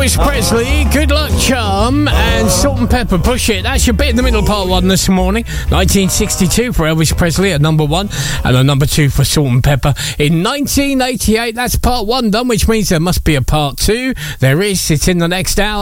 Elvis Presley, Good Luck Charm, and Salt and Pepper, Push It. That's your bit in the middle, part one this morning. 1962 for Elvis Presley at number one, and a number two for Salt and Pepper. In 1988, that's part one done, which means there must be a part two. There is. It's in the next hour.